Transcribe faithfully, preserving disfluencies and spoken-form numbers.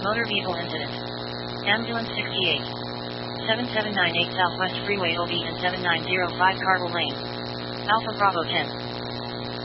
Motor vehicle incident. Ambulance sixty-eight. seven seven nine eight Southwest Freeway O B and seven nine zero five Carville Lane. Alpha Bravo ten.